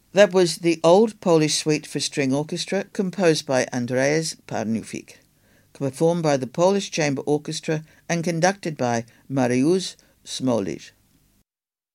That was the Old Polish Suite for String Orchestra, composed by Andrzej Parnufik, performed by the Polish Chamber Orchestra and conducted by Mariusz Smolarz.